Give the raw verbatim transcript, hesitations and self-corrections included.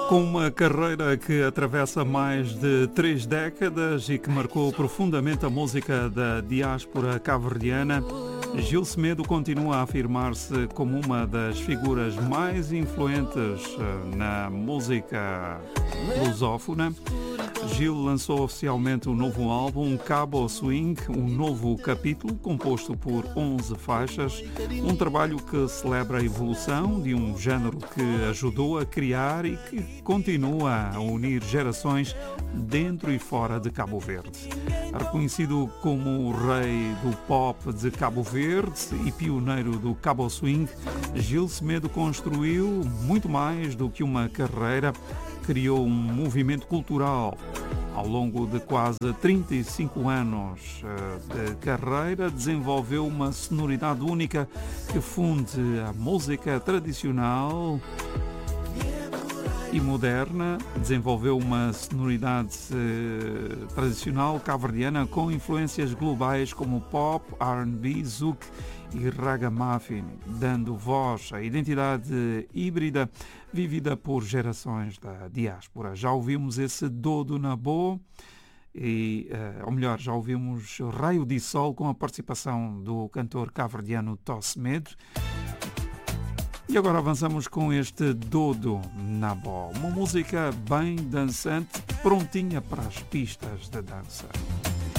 Com uma carreira que atravessa mais de três décadas e que marcou profundamente a música da diáspora cabo-verdiana, Gil Semedo continua a afirmar-se como uma das figuras mais influentes na música lusófona. Gil lançou oficialmente o novo álbum Cabo Swing, um novo capítulo composto por onze faixas, um trabalho que celebra a evolução de um género que ajudou a criar e que continua a unir gerações dentro e fora de Cabo Verde. Reconhecido como o rei do pop de Cabo Verde e pioneiro do Cabo Swing, Gil Semedo construiu muito mais do que uma carreira, criou um movimento cultural. Ao longo de quase trinta e cinco anos de carreira, desenvolveu uma sonoridade única que funde a música tradicional e moderna. Desenvolveu uma sonoridade eh, tradicional cabo-verdiana com influências globais como pop, R and B, zouk e ragamuffin, dando voz à identidade híbrida vivida por gerações da diáspora. Já ouvimos esse Dodo na Boa, e, uh, ou melhor, já ouvimos Raio de Sol com a participação do cantor cabo-verdiano Tó Semedo. E agora avançamos com este Dodo na Boa, uma música bem dançante, prontinha para as pistas de dança.